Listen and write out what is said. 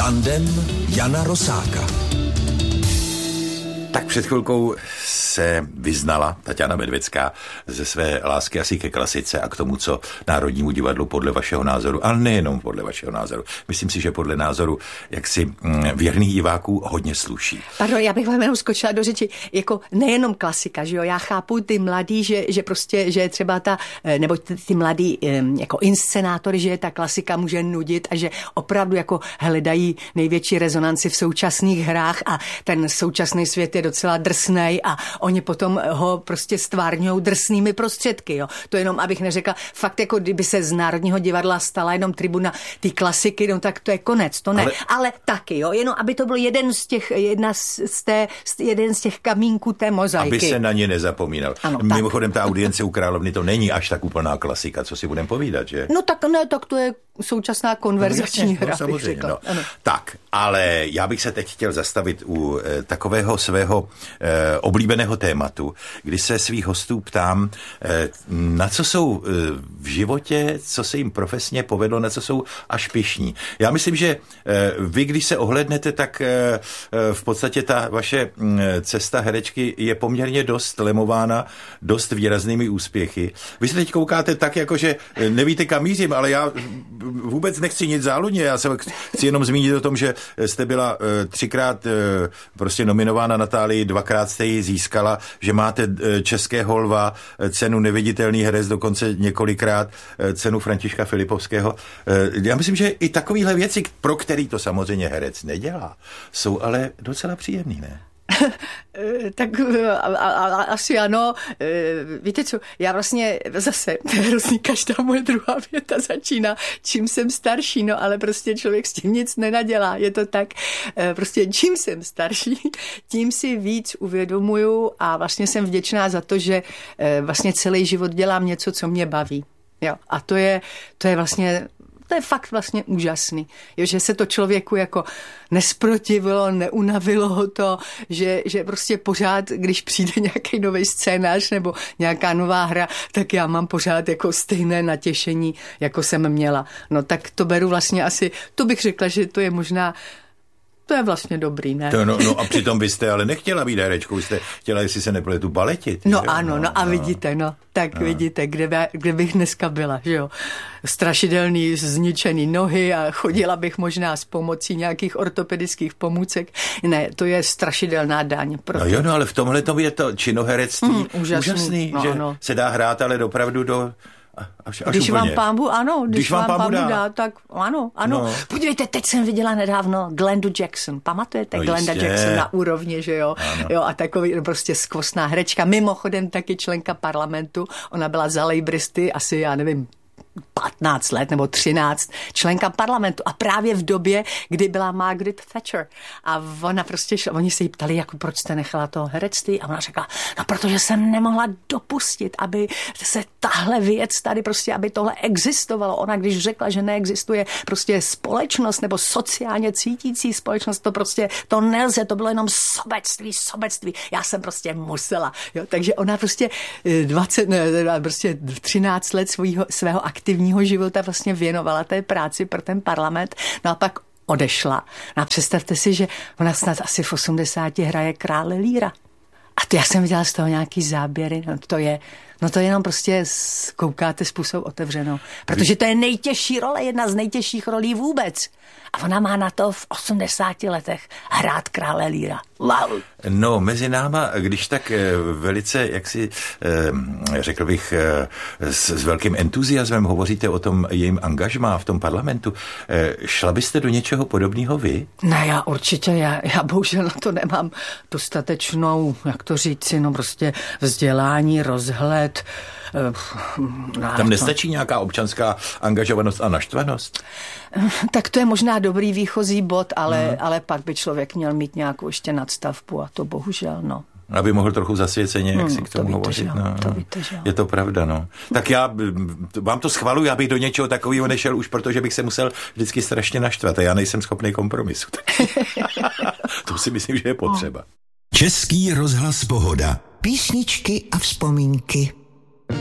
Tandem Jana Rosáka. Tak před chvilkou se vyznala Taťána Medvecká ze své lásky asi ke klasice a k tomu, co Národnímu divadlu podle vašeho názoru, ale nejenom podle vašeho názoru. Myslím si, že podle názoru jaksi věrných diváků hodně sluší. Pardon, já bych vám jenom skočila do řeči, jako nejenom klasika, že jo, já chápu ty mladý, že prostě, že třeba nebo ty mladý jako inscenátory, že ta klasika může nudit a že opravdu jako hledají největší rezonanci v současných hrách a ten současný svět je docela drsnej a oni potom ho prostě stvárňujou drsnými prostředky, jo. To jenom, abych neřekla, fakt jako kdyby se z Národního divadla stala jenom tribuna ty klasiky, no tak to je konec, to ne. Ale taky, jo, jenom aby to byl jeden z těch kamínků té mozaiky. Aby se na ně nezapomínal. Ano, mimochodem ta audience u Královny to není až tak úplná klasika, co si budeme povídat, že? No tak ne, tak to je současná konverzační hra. No, samozřejmě, no. Tak, ale já bych se teď chtěl zastavit u takového svého oblíbeného tématu, kdy se svých hostů ptám, na co jsou v životě, co se jim profesně povedlo, na co jsou až pyšní. Já myslím, že vy, když se ohlédnete, tak v podstatě ta vaše cesta herečky je poměrně dost lemována, dost výraznými úspěchy. Vy se teď koukáte tak, jako že nevíte, kam mířím, ale já vůbec nechci nic záludně, já se chci jenom zmínit o tom, že jste byla 3krát prostě nominována na Tálii, 2krát jste ji získala, že máte Českého lva, cenu Neviditelný herec, dokonce několikrát cenu Františka Filipovského. Já myslím, že i takovýhle věci, pro který to samozřejmě herec nedělá, jsou ale docela příjemný, ne? Tak asi ano. Víte co, já vlastně zase hrozný, každá moje druhá věta začíná, čím jsem starší, no ale prostě člověk s tím nic nenadělá, je to tak, prostě čím jsem starší, tím si víc uvědomuju a vlastně jsem vděčná za to, že vlastně celý život dělám něco, co mě baví. Jo, a to je vlastně to je fakt vlastně úžasný, jo, že se to člověku jako nesprotivilo, neunavilo ho to, že prostě pořád, když přijde nějaký nový scénář nebo nějaká nová hra, tak já mám pořád jako stejné natěšení, jako jsem měla. No tak to beru vlastně asi, to bych řekla, že to je možná to je vlastně dobrý, ne? No a přitom byste ale nechtěla být herečkou, jste chtěla, jestli se nepletu, baletit. No že? Ano, no a vidíte, vidíte, kde bych dneska byla, že jo. Strašidelný, zničený nohy a chodila bych možná s pomocí nějakých ortopedických pomůcek. Ne, to je strašidelná daň. Proto. No jo, ale v tomhle tom je to činoherectví úžasný, že se dá hrát, ale opravdu do... Když vám pánbu dá, tak ano. No. Podívejte, teď jsem viděla nedávno Glendu Jackson. Pamatujete Glenda Jackson na úrovni, že jo? Jo, a takový prostě skvostná herečka. Mimochodem taky členka parlamentu. Ona byla za lejbristy asi, já nevím, 15 let nebo 13, členka parlamentu a právě v době, kdy byla Margaret Thatcher a ona prostě šla, oni se jí ptali, jako proč jste nechala to herectví a ona řekla, no protože jsem nemohla dopustit, aby se tahle věc tady prostě, aby tohle existovalo. Ona když řekla, že neexistuje prostě společnost nebo sociálně cítící společnost, to prostě, to nelze, to bylo jenom sobectví. Já jsem prostě musela. Jo? Takže ona prostě 13 let svého aktivního života vlastně věnovala té práci pro ten parlament, no a pak odešla. No a představte si, že ona snad asi v 80 hraje Krále Líra. A to já jsem viděla z toho nějaký záběry, to je jenom prostě koukáte s pusou otevřenou. Protože to je nejtěžší role, jedna z nejtěžších rolí vůbec. A ona má na to v 80 letech hrát Krále Líra. Wow. No, mezi náma, když tak velice, jak si řekl bych, s velkým entuziasmem hovoříte o tom jejím angažmá v tom parlamentu, šla byste do něčeho podobného vy? Ne, já určitě, já bohužel na to nemám dostatečnou, jak to říci, no prostě vzdělání, rozhled. Tam nestačí nějaká občanská angažovanost a naštvanost? Tak to je možná dobrý výchozí bod, ale pak by člověk měl mít nějakou ještě nadstavbu a to bohužel, no. Aby mohl trochu zasvěceně, jak si k tomu hovořit. Je to pravda, no. Tak já vám to schvaluji, abych do něčeho takového nešel už, protože bych se musel vždycky strašně naštvat a já nejsem schopný kompromisu. To si myslím, že je potřeba. Český rozhlas Pohoda. Písničky a vzpomínky.